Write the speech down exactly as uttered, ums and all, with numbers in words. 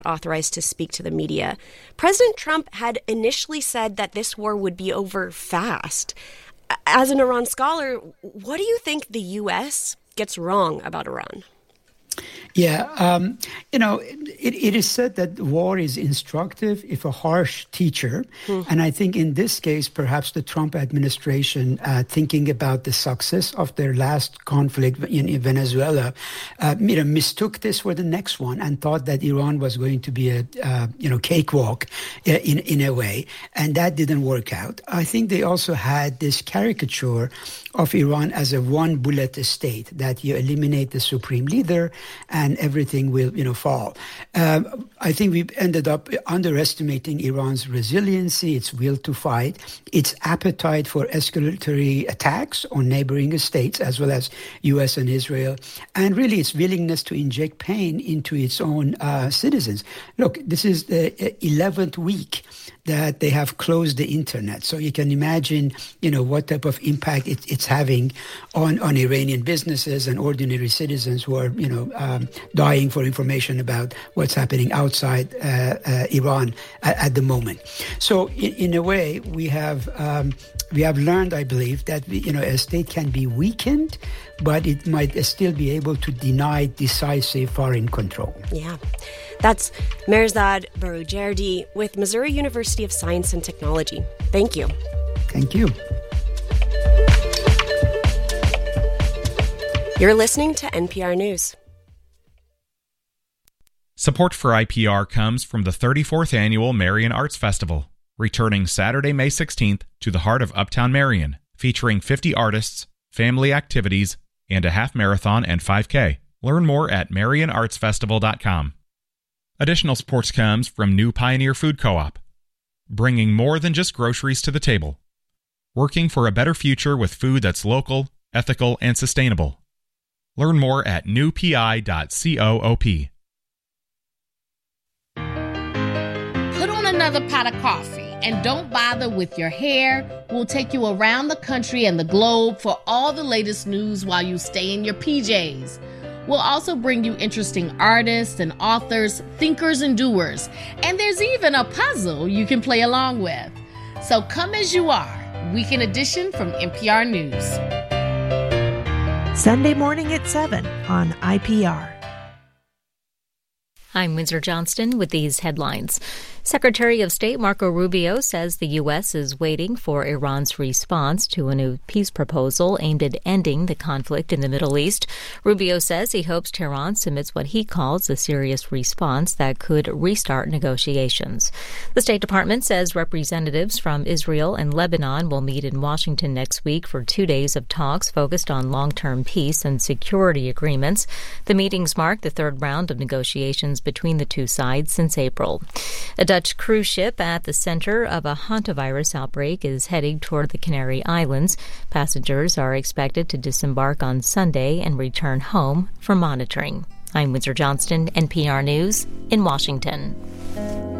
authorized to speak to the media. President Trump had initially said that this war would be over fast. As an Iran scholar, what do you think the U S gets wrong about Iran? Yeah, um, you know, it, it is said that war is instructive if a harsh teacher. Mm. And I think in this case, perhaps the Trump administration, uh, thinking about the success of their last conflict in, in Venezuela, uh, you know, mistook this for the next one and thought that Iran was going to be a, uh, you know, cakewalk in, in a way. And that didn't work out. I think they also had this caricature of Iran as a one-bullet state, that you eliminate the supreme leader and everything will, you know, fall. Um, I think we've ended up underestimating Iran's resiliency, its will to fight, its appetite for escalatory attacks on neighboring states, as well as U S and Israel, and really its willingness to inject pain into its own uh, citizens. Look, this is the eleventh week that they have closed the internet. So you can imagine, you know, what type of impact it, it's having on, on Iranian businesses and ordinary citizens who are, you know, um, dying for information about what's happening outside uh, uh, Iran at, at the moment. So in, in a way, we have um, we have learned, I believe, that, we, you know, a state can be weakened, but it might still be able to deny decisive foreign control. Yeah. That's Mehrzad Baroujerdi with Missouri University of Science and Technology. Thank you. Thank you. You're listening to N P R News. Support for I P R comes from the thirty-fourth Annual Marion Arts Festival, returning Saturday, May sixteenth to the heart of Uptown Marion, featuring fifty artists, family activities, and a half marathon and five K. Learn more at marion arts festival dot com. Additional support comes from New Pioneer Food Co-op, bringing more than just groceries to the table. Working for a better future with food that's local, ethical, and sustainable. Learn more at new p i dot coop. Put on another pot of coffee and don't bother with your hair. We'll take you around the country and the globe for all the latest news while you stay in your P Js. We'll also bring you interesting artists and authors, thinkers and doers. And there's even a puzzle you can play along with. So come as you are. Weekend Edition from N P R News. Sunday morning at seven on I P R. I'm Windsor Johnston with these headlines. Secretary of State Marco Rubio says the U S is waiting for Iran's response to a new peace proposal aimed at ending the conflict in the Middle East. Rubio says he hopes Tehran submits what he calls a serious response that could restart negotiations. The State Department says representatives from Israel and Lebanon will meet in Washington next week for two days of talks focused on long-term peace and security agreements. The meetings mark the third round of negotiations between the two sides since April. A Dutch cruise ship at the center of a hantavirus outbreak is heading toward the Canary Islands. Passengers are expected to disembark on Sunday and return home for monitoring. I'm Windsor Johnston, N P R News in Washington.